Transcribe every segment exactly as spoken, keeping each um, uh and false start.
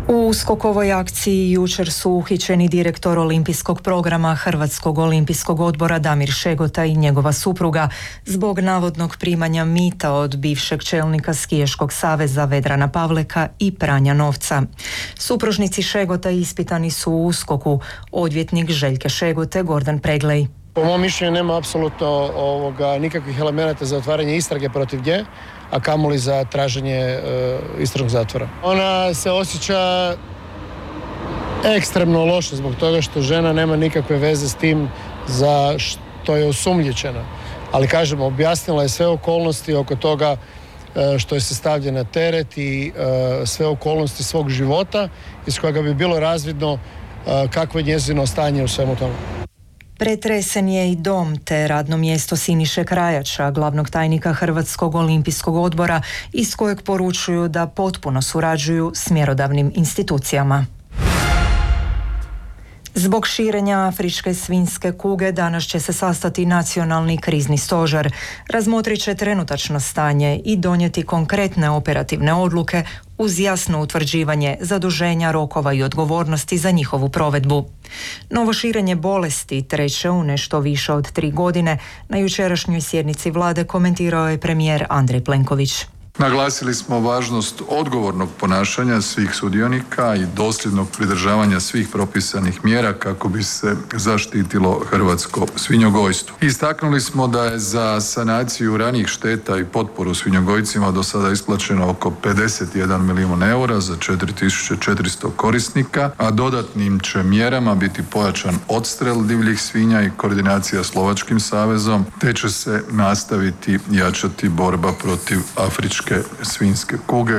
U skokovoj akciji jučer su uhićeni direktor olimpijskog programa Hrvatskog olimpijskog odbora Damir Šegota i njegova supruga zbog navodnog primanja mita od bivšeg čelnika Skijaškog saveza Vedrana Pavleka i pranja novca. Supružnici Šegota ispitani su u USKOK-u, odvjetnik Željke Šegote Gordan Preglej. Po mom mišljenju nema apsolutno ovoga, nikakvih elemenata za otvaranje istrage protiv nje, a kamoli za traženje e, istražnog zatvora. Ona se osjeća ekstremno loše zbog toga što žena nema nikakve veze s tim za što je osumnjičena. Ali kažemo, objasnila je sve okolnosti oko toga e, što je se stavlja na teret i e, sve okolnosti svog života iz kojega bi bilo razvidno e, kakvo je njezino stanje u svemu tomu. Pretresen je i dom te radno mjesto Siniše Krajača, glavnog tajnika Hrvatskog olimpijskog odbora, iz kojeg poručuju da potpuno surađuju s mjerodavnim institucijama. Zbog širenja afričke svinjske kuge danas će se sastati nacionalni krizni stožer. Razmotrit će trenutačno stanje i donijeti konkretne operativne odluke uz jasno utvrđivanje zaduženja, rokova i odgovornosti za njihovu provedbu. Novo širenje bolesti, treće u nešto više od tri godine, na jučerašnjoj sjednici vlade komentirao je premijer Andrej Plenković. Naglasili smo važnost odgovornog ponašanja svih sudionika i dosljednog pridržavanja svih propisanih mjera kako bi se zaštitilo hrvatsko svinjogojstvo. Istaknuli smo da je za sanaciju ranijih šteta i potporu svinjogojcima do sada isplaćeno oko pedeset jedan milijun eura za četiri tisuće četiristo korisnika, a dodatnim će mjerama biti pojačan odstrel divljih svinja i koordinacija s Lovačkim savezom, te će se nastaviti jačati borba protiv afričke svinjske kuge.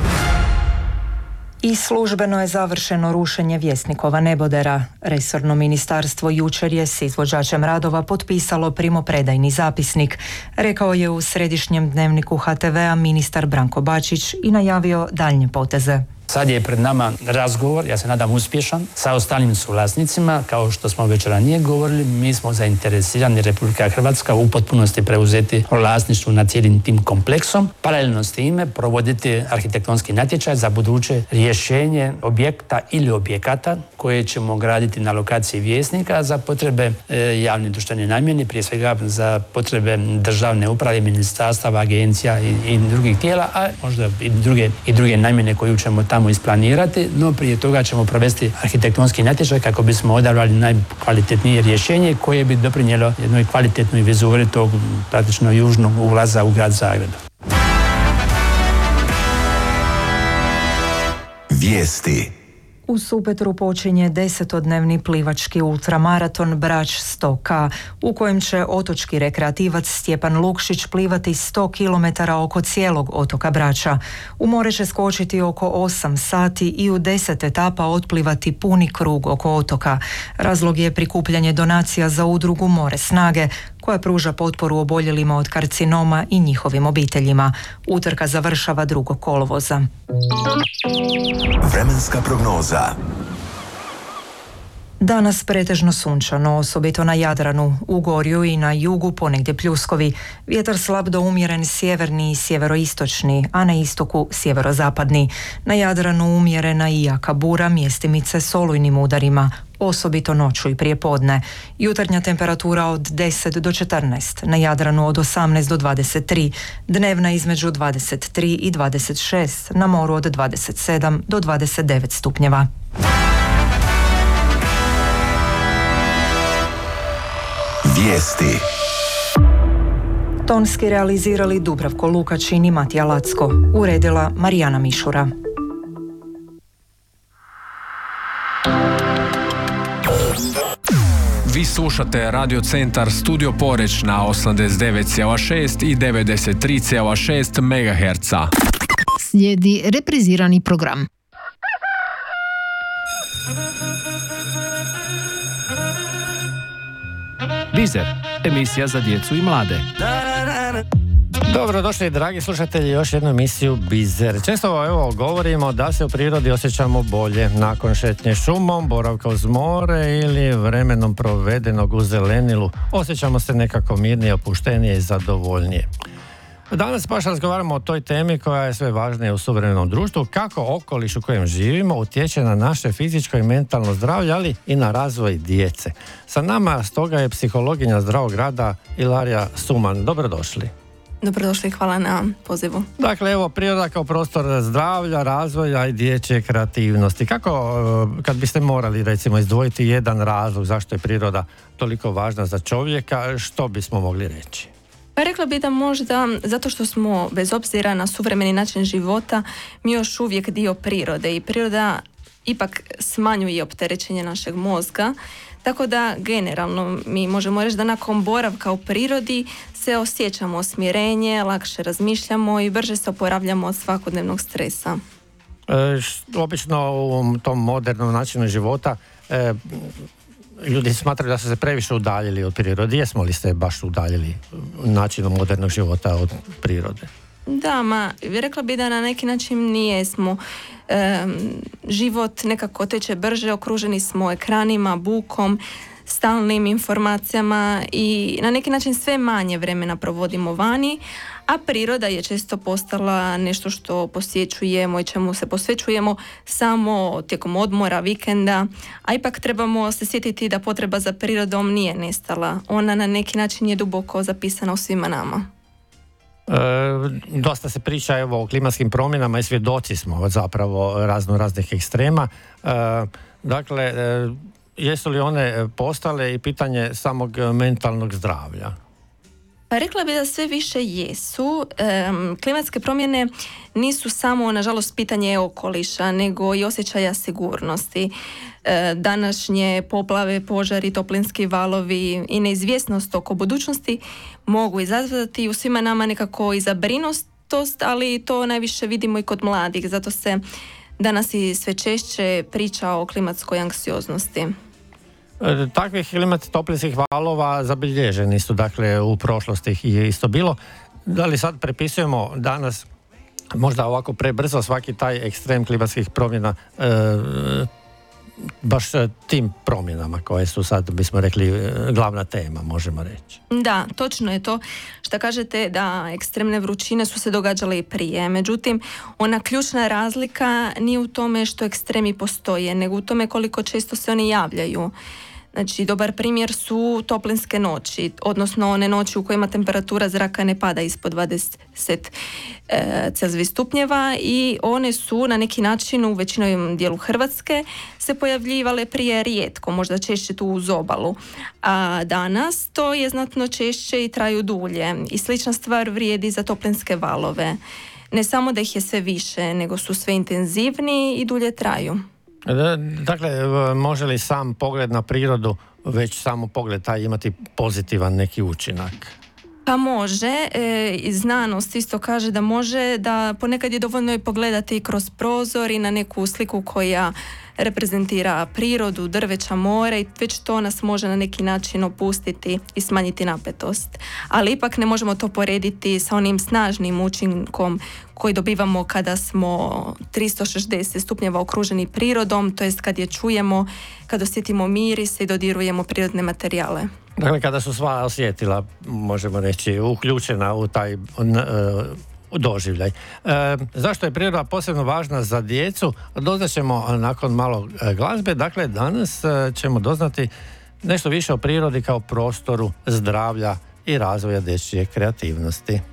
I službeno je završeno rušenje Vjesnikova nebodera. Resorno ministarstvo jučer je s izvođačem radova potpisalo primopredajni zapisnik, rekao je u središnjem dnevniku ha te vea ministar Branko Bačić i najavio daljnje poteze. Sad je pred nama razgovor, ja se nadam uspješan, sa ostalim suvlasnicima. Kao što smo već ranije govorili, mi smo zainteresirani, Republika Hrvatska, u potpunosti preuzeti vlasništvo nad cijelim tim kompleksom. Paralelno s time provoditi arhitektonski natječaj za buduće rješenje objekta ili objekata koje ćemo graditi na lokaciji Vjesnika za potrebe e, javne društvene namjene, prije svega za potrebe državne uprave, ministarstava, agencija i, i drugih tijela, a možda i druge, i druge namjene koju ćemo tamo isplanirati, no prije toga ćemo provesti arhitektonski natječaj kako bismo odabrali najkvalitetnije rješenje koje bi doprinijelo jednoj kvalitetnoj vizuri tog praktično južnog ulaza u grad Zagreb. Vijesti. U Supetru počinje desetodnevni plivački ultramaraton Brač sto ka, u kojem će otočki rekreativac Stjepan Lukšić plivati sto kilometara oko cijelog otoka Brača. U more će skočiti oko osam sati i u deset etapa otplivati puni krug oko otoka. Razlog je prikupljanje donacija za udrugu More snage, koja pruža potporu oboljelima od karcinoma i njihovim obiteljima. Utrka završava drugog kolovoza. Vremenska prognoza. Danas pretežno sunčano, osobito na Jadranu, u Gorju i na jugu ponegdje pljuskovi. Vjetar slab do umjeren sjeverni i sjeveroistočni, a na istoku sjeverozapadni. Na Jadranu umjerena i jaka bura, mjestimice s olujnim udarima, osobito noću i prije podne. Jutarnja temperatura od deset do četrnaest, na Jadranu od osamnaest do dvadeset tri, dnevna između dvadeset tri i dvadeset šest, na moru od dvadeset sedam do dvadeset devet stupnjeva. Vijesti. Tonski realizirali Dubravko Lukačin i Matija Lacko. Uredila Marijana Mišura. Vi slušate Radio Centar Studio Poreć na osamdeset devet zarez šest i devedeset tri zarez šest megaherca. Slijedi reprizirani program. Vizer, emisija za djecu i mlade. Dobrodošli, dragi slušatelji, još jednu emisiju Bizer. Često evo, govorimo da se u prirodi osjećamo bolje nakon šetnje šumom, boravka uz more ili vremenom provedenog u zelenilu. Osjećamo se nekako mirnije, opuštenije i zadovoljnije. Danas baš razgovaramo o toj temi koja je sve važnija u suvremenom društvu, kako okoliš u kojem živimo utječe na naše fizičko i mentalno zdravlje, ali i na razvoj djece. Sa nama stoga je psihologinja zdravog rada Ilarija Suman. Dobrodošli. Dobrodošli, hvala na pozivu. Dakle, evo, priroda kao prostor zdravlja, razvoja i dječje kreativnosti. Kako, kad biste morali, recimo, izdvojiti jedan razlog zašto je priroda toliko važna za čovjeka, što bismo mogli reći? Pa rekla bi da možda zato što smo, bez obzira na suvremeni način života, mi još uvijek dio prirode i priroda ipak smanjuje opterećenje našeg mozga, tako da generalno mi možemo reći da nakon boravka u prirodi se osjećamo smirenje, lakše razmišljamo i brže se oporavljamo od svakodnevnog stresa. E, obično u tom modernom načinu života e, ljudi smatraju da su se previše udaljili od prirode. Jesmo li se baš udaljili načinom modernog života od prirode? Da, ma rekla bi da na neki način nijesmo. E, život nekako teče brže, okruženi smo ekranima, bukom, stalnim informacijama i na neki način sve manje vremena provodimo vani, a priroda je često postala nešto što posjećujemo i čemu se posvećujemo samo tijekom odmora, vikenda, a ipak trebamo se sjetiti da potreba za prirodom nije nestala. Ona na neki način je duboko zapisana u svima nama. E, dosta se priča evo, o klimatskim promjenama i svjedoci smo zapravo razno raznih ekstrema. E, dakle, e, jesu li one postale i pitanje samog mentalnog zdravlja? Pa rekla bi da sve više jesu. E, klimatske promjene nisu samo, nažalost, pitanje okoliša, nego i osjećaja sigurnosti. E, današnje poplave, požari, toplinski valovi i neizvjesnost oko budućnosti mogu izazvati u svima nama nekako i zabrinutost, ali to najviše vidimo i kod mladih. Zato se danas i sve češće priča o klimatskoj anksioznosti. Takvih klimatskih toplinskih valova zabilježeni su, dakle, u prošlosti je isto bilo. Da li sad prepisujemo danas možda ovako prebrzo svaki taj ekstrem klimatskih promjena e, baš tim promjenama koje su sad, bismo rekli, glavna tema, možemo reći? Da, točno je to što kažete da ekstremne vrućine su se događale i prije. Međutim, ona ključna razlika nije u tome što ekstremi postoje, nego u tome koliko često se oni javljaju. Znači, dobar primjer su toplinske noći, odnosno one noći u kojima temperatura zraka ne pada ispod dvadeset e, Celzijevih stupnjeva i one su na neki način u većinom dijelu Hrvatske se pojavljivale prije rijetko, možda češće tu uz obalu. A danas to je znatno češće i traju dulje. I slična stvar vrijedi za toplinske valove. Ne samo da ih je sve više, nego su sve intenzivniji i dulje traju. Dakle, može li sam pogled na prirodu, već samo pogled taj imati pozitivan neki učinak? Pa može, e, znanost isto kaže da može, da ponekad je dovoljno i pogledati kroz prozor i na neku sliku koja reprezentira prirodu, drveća, more i već to nas može na neki način opustiti i smanjiti napetost. Ali ipak ne možemo to porediti sa onim snažnim učinkom koji dobivamo kada smo tristo šezdeset stupnjeva okruženi prirodom, to jest kad je čujemo, kad osjetimo miris i dodirujemo prirodne materijale. Dakle, kada su sva osjetila, možemo reći, uključena u taj uh, doživljaj. E, zašto je priroda posebno važna za djecu? Doznaćemo nakon malo glazbe. Dakle, danas ćemo doznati nešto više o prirodi kao prostoru zdravlja i razvoja dječje kreativnosti.